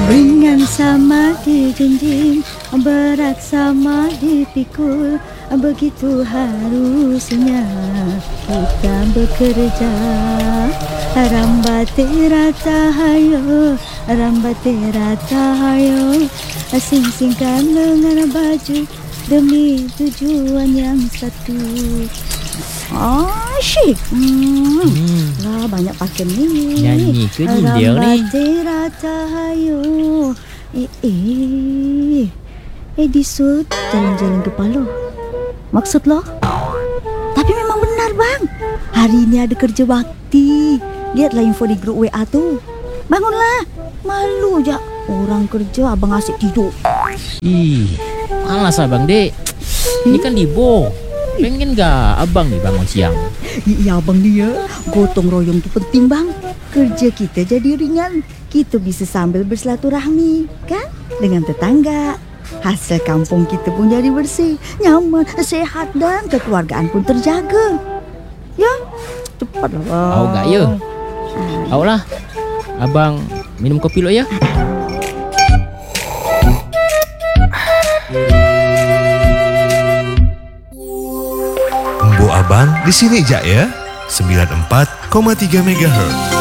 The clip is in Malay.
Ringan sama dijunjung, berat sama dipikul. Begitu harusnya kita bekerja. Rambate ratahayo, rambate ratahayo. Sing-singkan lengan baju demi tujuan yang satu. Asyik. Lah banyak pakai ni. Nyanyi ke dia ni? Ratahayo. Disut jalan-jalan ke Palo. Maksud lo? Tapi memang benar bang. Hari ini ada kerja bakti. Lihatlah info di grup WA tu. Bangunlah. Malu je orang kerja abang asyik tidur. Malas abang dek. Ini kan Libo. Pengen gak abang nih bangun siang? Ya abang dia. Gotong royong tu penting bang. Kerja kita jadi ringan. Kita bisa sambil bersilaturahmi kan dengan tetangga. Hasil kampung kita pun jadi bersih, nyaman, sehat dan kekeluargaan pun terjaga. Ya, cepatlah bang. Au gak ya? Au lah. Abang minum kopi lo ya. Embo Abang di sini jak ya. 94,3 MHz.